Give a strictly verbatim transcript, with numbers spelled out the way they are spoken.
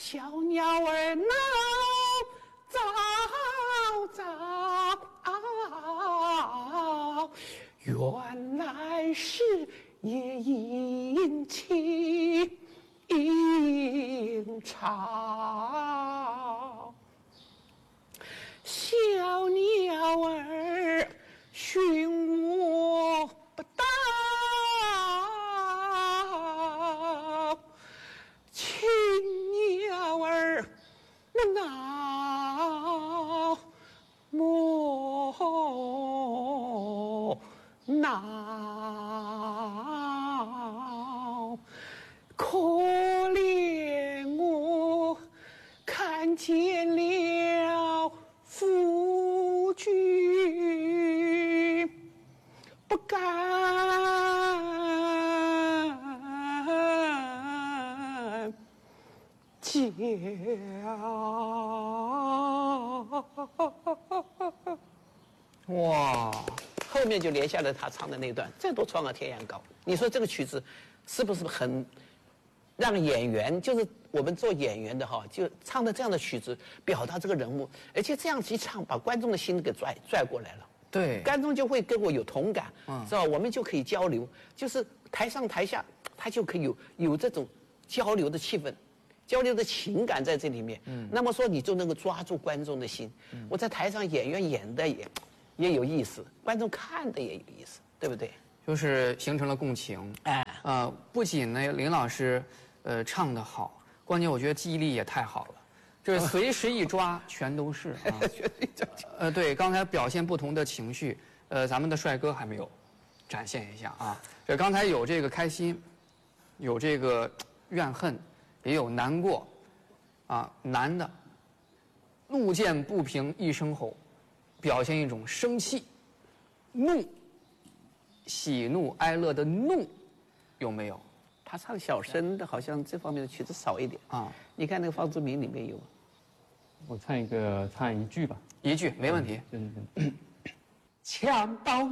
小鸟儿闹早早，原来是夜莺啼莺吵。小鸟儿寻我不到，青鸟儿闹莫闹，可怜我看见了夫君，不敢叫。 哇， 后面就连下来他唱的那段“再多创个天涯高”，你说这个曲子是不是很让演员，就是我们做演员的哈，就唱的这样的曲子，表达这个人物，而且这样一唱，把观众的心给拽拽过来了。 对， 观众就会跟我有同感， 嗯是吧？我们就可以交流，就是台上台下，他就可以有有这种交流的气氛。交流的情感在这里面，嗯，那么说你就能够抓住观众的心。嗯、我在台上演员演的也也有意思，观众看的也有意思，对不对？ 就是形成了共情。哎，呃，不仅呢林老师，呃唱得好，关键我觉得记忆力也太好了，就是随时一抓全都是啊。呃，对，刚才表现不同的情绪，呃，咱们的帅哥还没有展现一下啊。这刚才有这个开心，有这个怨恨。也有难过，啊，男的，路见不平一声吼，表现一种生气、怒、喜怒哀乐的怒，有没有？ 他唱小生的，好像这方面的曲子少一点啊。你看那个《方志明》里面有吗？ 我唱一个，唱一句吧。 一句没问题。 对对对。 枪刀